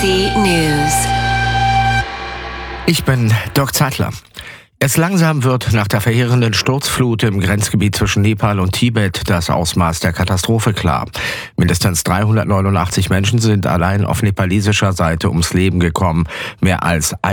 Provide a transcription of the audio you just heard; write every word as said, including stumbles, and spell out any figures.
C News. Ich bin Dirk Zeitler. Erst langsam wird nach der verheerenden Sturzflut im Grenzgebiet zwischen Nepal und Tibet das Ausmaß der Katastrophe klar. Mindestens dreihundertneunundachtzig Menschen sind allein auf nepalesischer Seite ums Leben gekommen. Mehr als